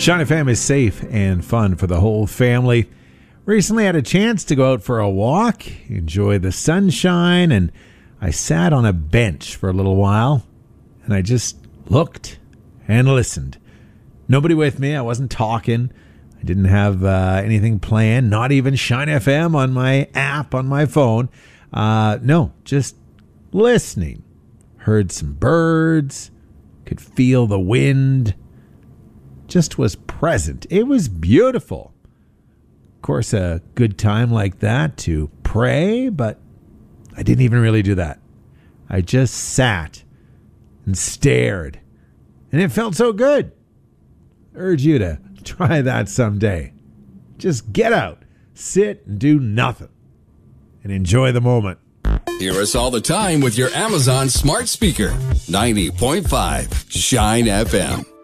Shine FM is safe and fun for the whole family. Recently had a chance to go out for a walk, enjoy the sunshine, and I sat on a bench for a little while, and I just looked and listened. Nobody with me. I wasn't talking. I didn't have anything planned, not even Shine FM on my app on my phone. No, just listening. Heard some birds, could feel the wind, just was present. It was beautiful. Of course, a good time like that to pray, but I didn't even really do that. I just sat and stared, and it felt so good. I urge you to try that someday. Just get out, sit and do nothing, and enjoy the moment. Hear us all the time with your Amazon smart speaker. 90.5 Shine FM.